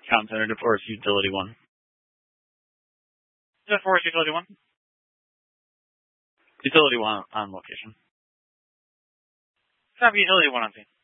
Town Center to Forest Utility 1. Is that Forest Utility 1? Utility 1 on location. Copy Utility 1 on scene.